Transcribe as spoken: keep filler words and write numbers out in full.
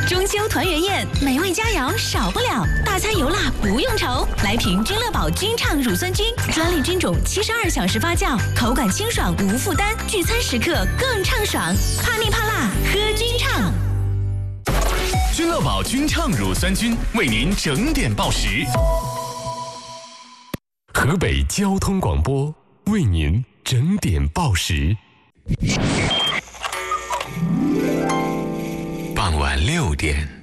中秋团圆宴，美味佳肴少不了，大餐油辣不用愁。来瓶君乐宝君畅乳酸菌，专利菌种，七十二小时发酵，口感清爽无负担，聚餐时刻更畅爽。怕腻怕辣，喝君畅。 君乐宝君畅乳酸菌为您整点报时。河北交通广播为您整点报时。傍晚六点。